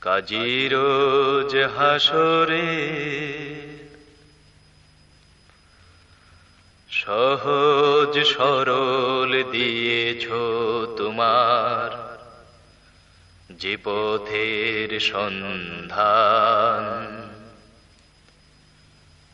কাজী রোজ হাসরে সহজ সরল দিয়েছ তোমার যে পথের সন্ধান।